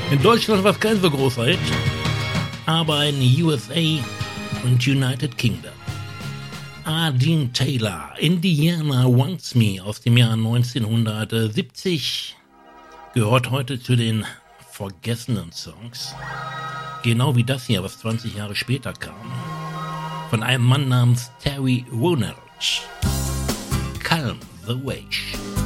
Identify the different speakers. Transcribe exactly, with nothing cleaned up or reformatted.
Speaker 1: In Deutschland war es kein so großer Hit, aber in U S A und United Kingdom. A. Dean Taylor, Indiana Wants Me aus dem Jahr neunzehnhundertsiebzig, gehört heute zu den vergessenen Songs. Genau wie das hier, was zwanzig Jahre später kam. Von einem Mann namens Terry Ronald. Calm the Wage.